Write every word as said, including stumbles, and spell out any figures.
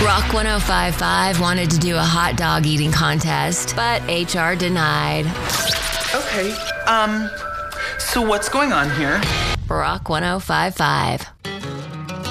Rock ten fifty-five wanted to do a hot dog eating contest, but H R denied. Okay, um, so what's going on here? Rock ten fifty-five.